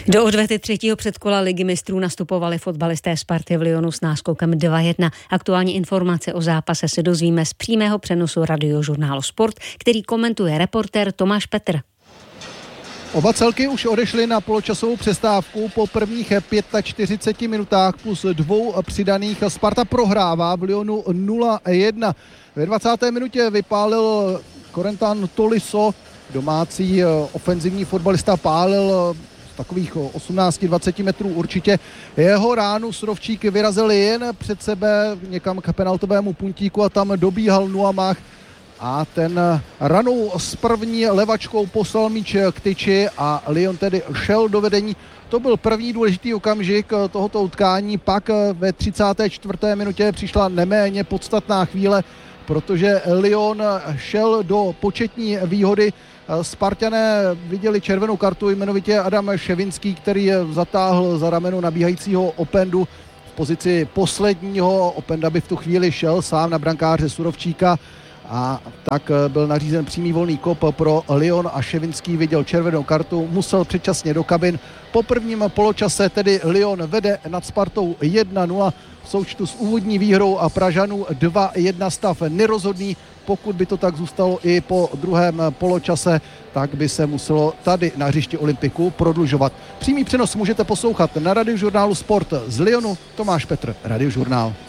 Do odvety třetího předkola Ligy mistrů nastupovali fotbalisté Sparty v Lyonu s náskokem 2-1. Aktuální informace o zápase se dozvíme z přímého přenosu Radiožurnálu Sport, který komentuje reportér Tomáš Petr. Oba celky už odešly na poločasovou přestávku po prvních 45 minutách plus 2 přidaných. Sparta prohrává v Lyonu 0-1. Ve 20. minutě vypálil Corentin Tolisso, domácí ofenzivní fotbalista, pálil takových 18-20 metrů určitě. Jeho ránu Surovčík vyrazil jen před sebe někam k penaltovému puntíku a tam dobíhal Nuamah a ten ranou s první levačkou poslal míč k tyči a Lyon tedy šel do vedení. To byl první důležitý okamžik tohoto utkání, pak ve 34. minutě přišla neméně podstatná chvíle, protože Lyon šel do početní výhody. Spartané viděli červenou kartu, jmenovitě Adam Ševinský, který zatáhl za rameno nabíhajícího Opendu v pozici posledního. Openda by v tu chvíli šel sám na brankáře Surovčíka a tak byl nařízen přímý volný kop pro Lyon a Ševinský viděl červenou kartu, musel předčasně do kabin. Po prvním poločase tedy Lyon vede nad Spartou 1-0 v součtu s úvodní výhrou a Pražanů 2-1 stav nerozhodný. Pokud by to tak zůstalo i po druhém poločase, tak by se muselo tady na hřišti Olympiku prodlužovat. Přímý přenos můžete poslouchat na Radiožurnálu Sport z Lyonu. Tomáš Petr, Radiožurnál.